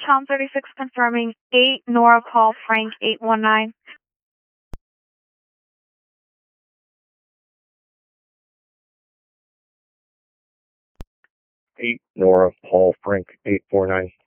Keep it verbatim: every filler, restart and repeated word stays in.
Tom thirty-six confirming eight Nora Paul Frank eight one nine. eight Nora Paul Frank eight four nine.